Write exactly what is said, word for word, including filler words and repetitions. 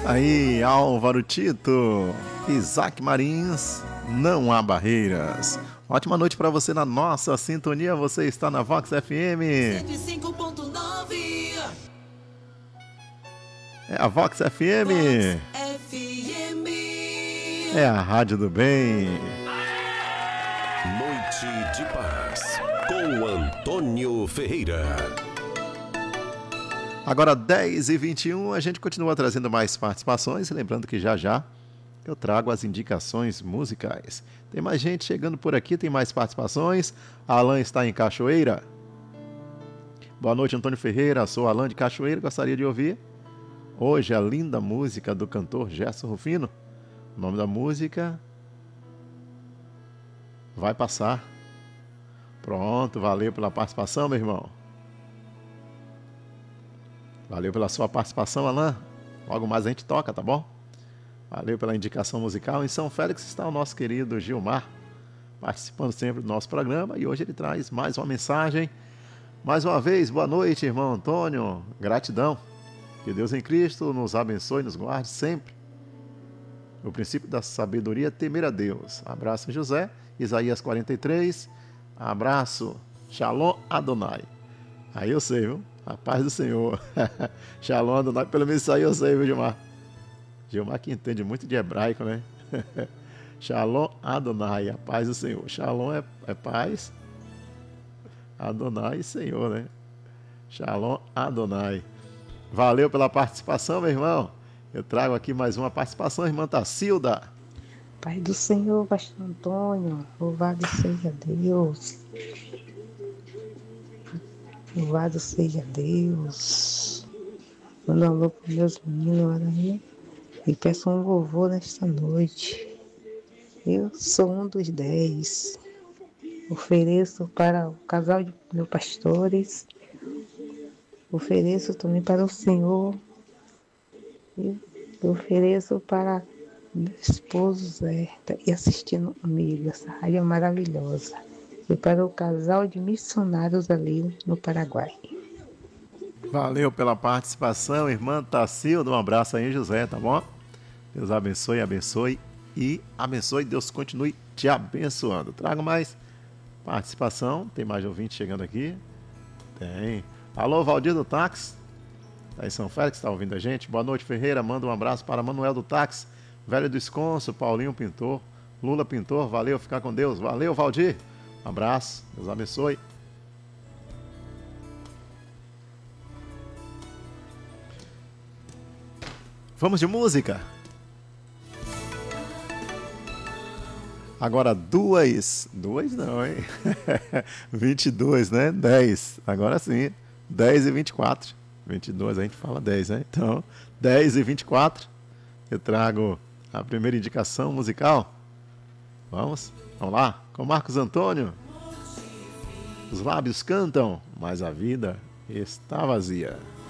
Aí, Álvaro Tito, Isaac Marins, Não Há Barreiras. Ótima noite para você na nossa sintonia. Você está na Vox F M. cento e cinco ponto nove. É a Vox F M. Vox F M. É a Rádio do Bem. Noite de Paz, com Antônio Ferreira. Agora dez e vinte e um, a gente continua trazendo mais participações. Lembrando que já já eu trago as indicações musicais. Tem mais gente chegando por aqui, tem mais participações. Alan está em Cachoeira. Boa noite, Antônio Ferreira. Sou Alan de Cachoeira, gostaria de ouvir hoje a linda música do cantor Gerson Rufino. O nome da música Vai Passar. Pronto, valeu pela participação, meu irmão. Valeu pela sua participação, Alan. Logo mais a gente toca, tá bom? Valeu pela indicação musical. Em São Félix está o nosso querido Gilmar, participando sempre do nosso programa. E hoje ele traz mais uma mensagem. Mais uma vez, boa noite, irmão Antônio. Gratidão. Que Deus em Cristo nos abençoe e nos guarde sempre. O princípio da sabedoria é temer a Deus. Abraço, José. Isaías quarenta e três. Abraço. Shalom Adonai. Aí eu sei, viu? A paz do Senhor. Shalom Adonai. Pelo menos isso aí eu sei, viu, Gilmar? Gilmar que entende muito de hebraico, né? Shalom Adonai. A paz do Senhor. Shalom é, é paz. Adonai, Senhor, né? Shalom Adonai. Valeu pela participação, meu irmão. Eu trago aqui mais uma participação, irmã Tacilda. Pai do Senhor, pastor Antônio, louvado seja Deus. Louvado seja Deus. Manda um alô para meus meninos aí e peço um louvor nesta noite. Eu sou um dos dez. Ofereço para o casal de meus pastores. Ofereço também para o Senhor. Eu ofereço para meu esposo Zé e assistindo comigo essa rádio maravilhosa. E para o casal de missionários ali no Paraguai. Valeu pela participação, irmã Tacilda. Um abraço aí, José, tá bom? Deus abençoe, abençoe e abençoe. Deus continue te abençoando. Trago mais participação. Tem mais ouvinte chegando aqui? Tem. Alô, Valdir do Táxi. Tá em São Félix, tá ouvindo a gente? Boa noite, Ferreira. Manda um abraço para Manuel do Táxi, Velho do Esconso, Paulinho Pintor, Lula Pintor. Valeu, ficar com Deus. Valeu, Valdir. Um abraço, Deus abençoe. Vamos de música. Agora duas, duas não, hein? vinte e dois, né? dez, agora sim, dez e vinte e quatro. vinte e dois, a gente fala dez, né? Então, dez e vinte e quatro, eu trago a primeira indicação musical. Vamos? Vamos lá? Com Marcos Antônio. Os lábios cantam, mas a vida está vazia.